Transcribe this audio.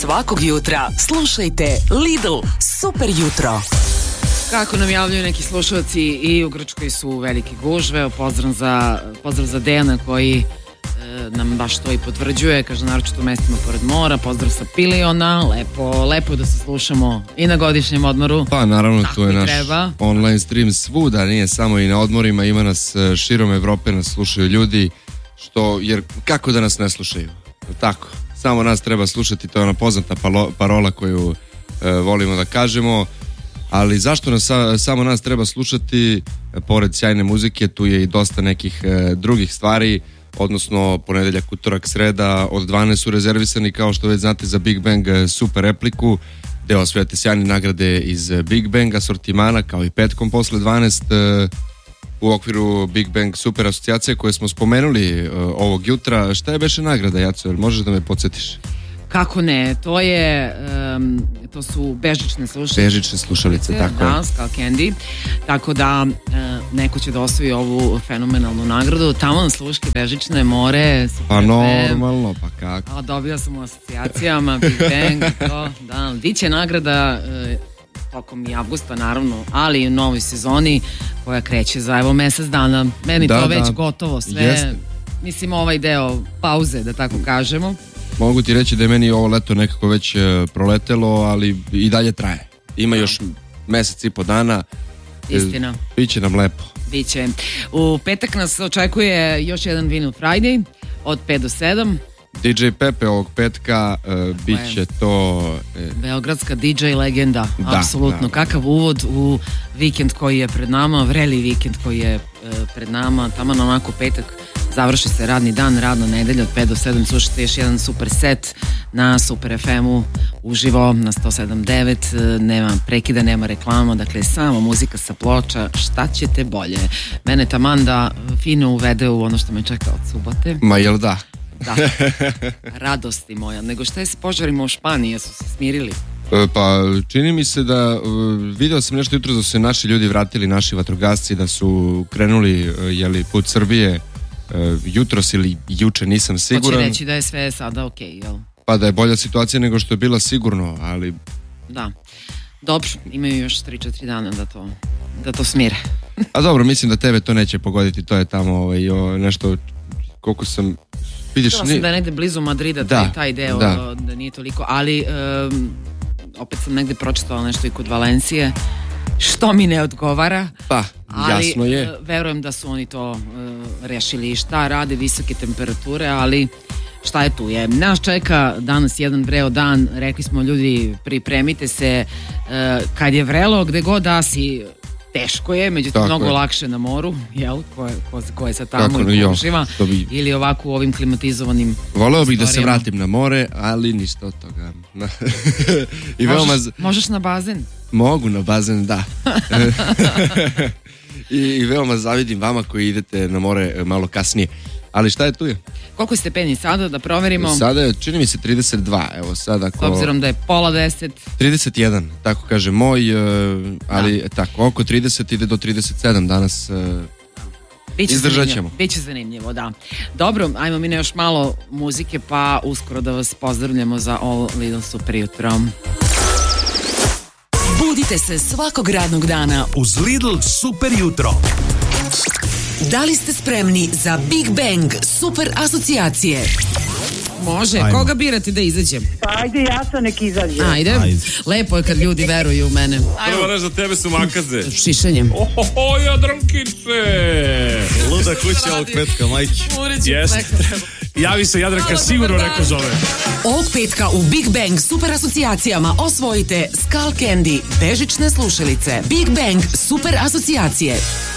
Svakog jutra slušajte Lidl Super jutro. Kako nam javljaju neki slušalci, i u Grčkoj su velike gužve. Pozdrav za Dejana koji nam baš to i potvrđuje. Kaže, naročito u mestima pored mora. Pozdrav sa Piliona. Lepo da se slušamo i na godišnjem odmoru. Pa naravno, tako tu je naš treba. online stream svuda, nije samo i na odmorima. Ima nas širom Evrope, nas slušaju ljudi. Jer kako da nas ne slušaju? Tako, samo nas treba slušati. To je ona poznata parola koju volimo da kažemo. Ali zašto samo nas treba slušati? Pored sjajne muzike, tu je i dosta nekih drugih stvari, odnosno ponedeljak, utorak, sreda od 12 su rezervisani, kao što već znate, za Big Bang super repliku, gde osvajate sjajne nagrade iz Big Bang asortimana, kao i petkom posle 12 u okviru Big Bang super asocijacije koje smo spomenuli ovog jutra. Šta je beše nagrada, Jaco? Možeš da me podsjetiš? Kako ne, to su bežične slušalice. Bežične slušalice, tako je. Da, Skull Candy. Tako da neko će da osvoji ovu fenomenalnu nagradu. Taman sluške bežične, more, super. Pa normalno, pa kako? A dobio sam u asocijacijama Big Bang, to, da. Biće nagrada tokom i avgusta, naravno, ali i u novoj sezoni koja kreće za evo mesec dana. Meni to već gotovo sve. Jeste. Mislim, ovaj deo pauze, da tako kažemo. Mogu ti reći da je meni ovo leto nekako već proletelo, ali i dalje traje. Ima još mesec i po dana. Istina. Biće nam lepo. Biće. U petak nas očekuje još jedan Vinyl Friday od 5 do 7. DJ Pepe ovog petka bit će to... Beogradska DJ legenda, da, apsolutno. Da. Kakav uvod u vikend koji je pred nama, vreli vikend koji je pred nama, taman onako petak. Završi se radni dan, radna nedelja od 5 do 7. Slušajte još jedan super set na Super FM-u uživo na 107.9. Nema prekida, nema reklama, dakle samo muzika sa ploča. Šta ćete bolje? Mene taman da fino uvede u ono što me čeka od subote. Ma jel da? Da. Radosti moja. Nego šta je s požarima u Španiji? Jesu se smirili? Pa čini mi se da video sam nešto jutro da su se naši ljudi vratili, naši vatrogasci, da su krenuli put Srbije jutros ili juče, nisam siguran. Hoće reći da je sve sada okej, jel? Pa da je bolja situacija nego što je bila, sigurno, ali... Da. Dobro, imaju još 3-4 dana da to smire. A dobro, mislim da tebe to neće pogoditi, to je tamo nešto, koliko sam... Vidiš, Htjela sam da je negde blizu Madrida, taj deo, da nije toliko, ali opet sam negde pročitala nešto i kod Valencije, što mi ne odgovara. Pa, jasno je. Ali verujem da su oni to rešili. Šta rade, visoke temperature, ali šta je tu je. Nas čeka danas jedan vreo dan, rekli smo ljudi, pripremite se, kad je vrelo, gde god da si, teško je, međutim mnogo lakše na moru, jel, ko je sad tamo i poživa, ili ovako u ovim klimatizovanim voleo bih da se vratim na more, ali ništa od toga. I možeš na bazen? Mogu na bazen, da. I veoma zavidim vama koji idete na more malo kasnije. Ali šta je tu je? Koliko je stepeni sada, da proverimo? Sada je, čini mi se 32, evo sad ako... S obzirom da je pola 10. 31, tako kaže moj, ali tako, oko 30 ide do 37 danas. Izdržat ćemo. Biće zanimljivo, da. Dobro, ajmo mi na još malo muzike, pa uskoro da vas pozdravljamo za All Lidl Super jutro. Budite se svakog radnog dana uz Lidl Super jutro. Da li ste spremni za Big Bang super asocijacije? Može, koga birati da izađe? Pa ajde, Jaco nek izađe. Ajde. Lepo je kad ljudi veruju u mene. Prvo reći za tebe su makaze. Šišanjem. Ohoho, Jadrankice! Luda kuća ovog petka, majke. Jeste. Javi se Jadranka, sigurno neko zove. Ovog petka u Big Bang super asocijacijama osvojite Skull Candy, bežične slušalice. Big Bang super asocijacije.